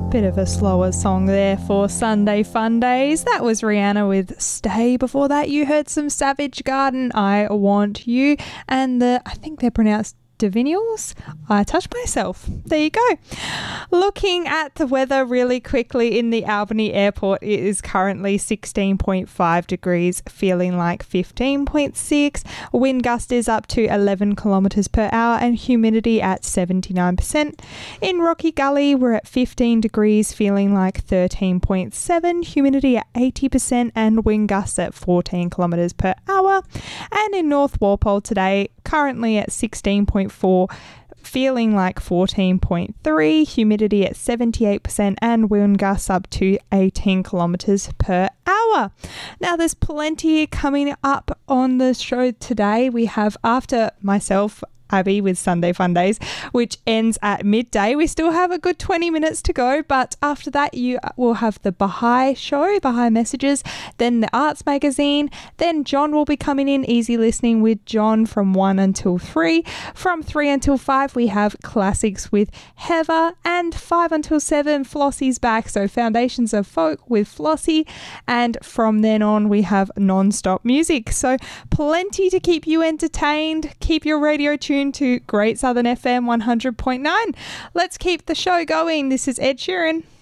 Bit of a slower song there for Sunday Fun Days. That was Rihanna with Stay. Before that, you heard some Savage Garden, I Want You, and I think they're pronounced Divinyls. I touched myself. There you go. Looking at the weather really quickly in the Albany Airport, it is currently 16.5 degrees, feeling like 15.6. Wind gust is up to 11 kilometres per hour and humidity at 79%. In Rocky Gully, we're at 15 degrees, feeling like 13.7. Humidity at 80% and wind gusts at 14 kilometres per hour. And in North Walpole today, currently at 16.4, feeling like 14.3, humidity at 78% and wind gusts up to 18 kilometres per hour. Now there's plenty coming up on the show today. We have, after myself, Abby with Sunday Fun Days, which ends at midday. We still have a good 20 minutes to go, but after that you will have the Baha'i show, Baha'i Messages, then the Arts Magazine, then John will be coming in, Easy Listening with John from 1 until 3. From 3 until 5 we have Classics with Heather, and 5 until 7 Flossie's back, so Foundations of Folk with Flossie, and from then on we have non-stop music. So plenty to keep you entertained. Keep your radio tuned to Great Southern FM 100.9. Let's keep the show going. This is Ed Sheeran.